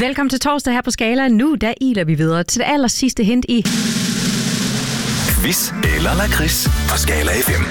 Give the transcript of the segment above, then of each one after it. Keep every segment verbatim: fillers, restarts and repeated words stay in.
Velkommen til torsdag her på Skala. Nu der iler vi videre til det aller sidste hint i Quiz eller lakrids på Skala F M.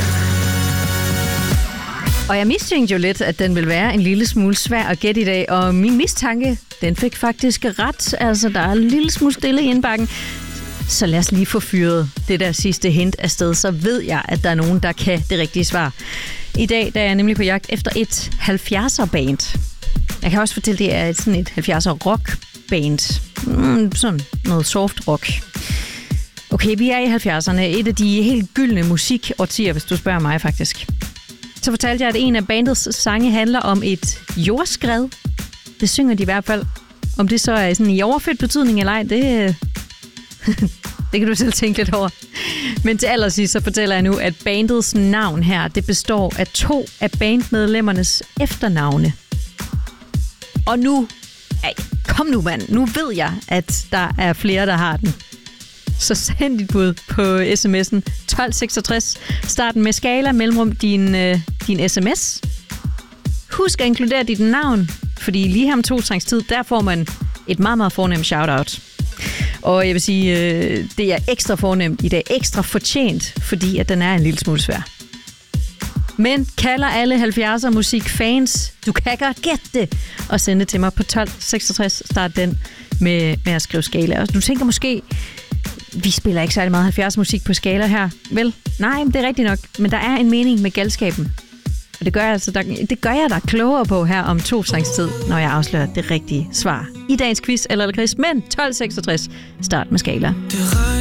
Og jeg mistænkte jo lidt, at den ville være en lille smule svær at gætte i dag, og min mistanke, den fik faktisk ret. Altså, der er en lille smule stille i indbakken. Så lad os lige få fyret det der sidste hint afsted, så ved jeg, at der er nogen, der kan det rigtige svar. I dag der er jeg nemlig på jagt efter et halvfjerdser-band. Jeg kan også fortælle, det er sådan et halvfjerdser-rock-band. Mm, sådan noget soft rock. Okay, vi er i halvfjerdserne. Et af de helt gyldne musikårtier, hvis du spørger mig faktisk. Så fortalte jeg, at en af bandets sange handler om et jordskred. Det synger de i hvert fald. Om det så er sådan i overført betydning eller ej, det, det kan du selv tænke lidt over. Men til allersidst så fortæller jeg nu, at bandets navn her, det består af to af bandmedlemmernes efternavne. Og nu, ej, kom nu mand, nu ved jeg, at der er flere, der har den. Så send dit bud på sms'en tolv seksogtres. Starten med Skala, mellemrum din, øh, din sms. Husk at inkludere dit navn, fordi lige her om to trængs tid, der får man et meget, meget fornemt shout-out. Og jeg vil sige, øh, det er ekstra fornemt i dag, ekstra fortjent, fordi at den er en lille smule svær. Men kalder alle halvfjerdser musikfans, du kan godt gætte det, og send det til mig på tolv seksogtres. Start den med, med at skrive Skala. Og du tænker måske, vi spiller ikke særlig meget halvfjerdser musik på Skala her. Vel, nej, det er rigtigt nok, men der er en mening med galskaben. Og det gør jeg, altså, der, det gør jeg der klogere på her om to trængs tid, når jeg afslører det rigtige svar i dagens quiz eller lakrids. Men tolv seksogtres, start med Skala.